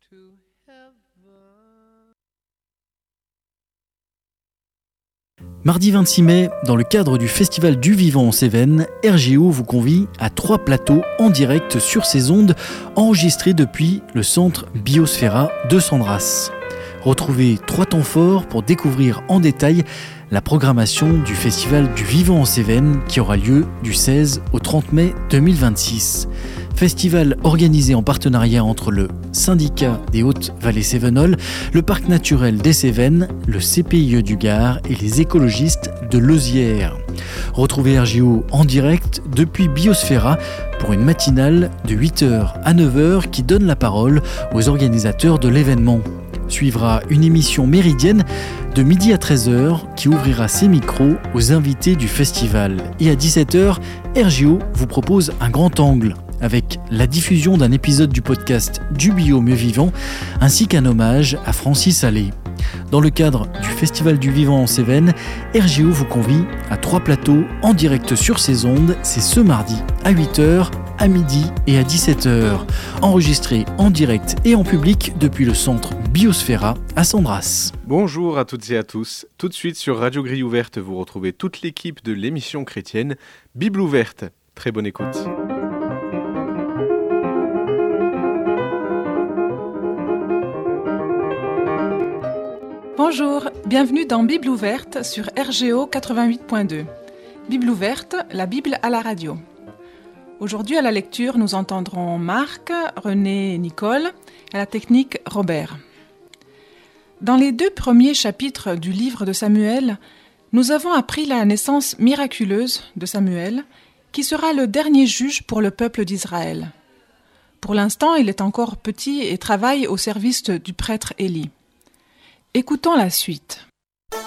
Mardi 26 mai, dans le cadre du Festival du Vivant en Cévennes, RGO vous convie à 3 plateaux en direct sur ses ondes, enregistrés depuis le centre Biosphera de Sandras. Retrouvez 3 temps forts pour découvrir en détail la programmation du Festival du Vivant en Cévennes qui aura lieu du 16 au 30 mai 2026. Festival organisé en partenariat entre le syndicat des Hautes-Vallées Cévenols, le parc naturel des Cévennes, le CPIE du Gard et les écologistes de Lauzière. Retrouvez RGO en direct depuis Biosphera pour une matinale de 8h à 9h qui donne la parole aux organisateurs de l'événement. Suivra une émission méridienne de midi à 13h qui ouvrira ses micros aux invités du festival. Et à 17h, RGO vous propose un grand angle avec la diffusion d'un épisode du podcast Du Bio Mieux Vivant ainsi qu'un hommage à Francis Allais. Dans le cadre du Festival du Vivant en Cévennes, RGO vous convie à 3 plateaux en direct sur ses ondes. C'est ce mardi à 8h, à midi et à 17h. Enregistré en direct et en public depuis le centre Biosphera à Sandras. Bonjour à toutes et à tous. Tout de suite sur Radio Grille Ouverte, vous retrouvez toute l'équipe de l'émission chrétienne Bible Ouverte. Très bonne écoute. Bonjour, bienvenue dans Bible Ouverte sur RGO 88.2. Bible Ouverte, la Bible à la radio. Aujourd'hui à la lecture, nous entendrons Marc, René et Nicole, et à la technique Robert. Dans les 2 premiers chapitres du livre de Samuel, nous avons appris la naissance miraculeuse de Samuel, qui sera le dernier juge pour le peuple d'Israël. Pour l'instant, il est encore petit et travaille au service du prêtre Élie. Écoutons la suite.